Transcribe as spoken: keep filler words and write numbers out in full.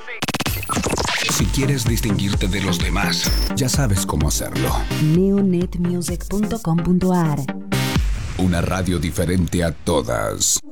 Si quieres distinguirte de los demás, ya sabes cómo hacerlo. neonetmusic punto com punto ar. Una radio diferente a todas.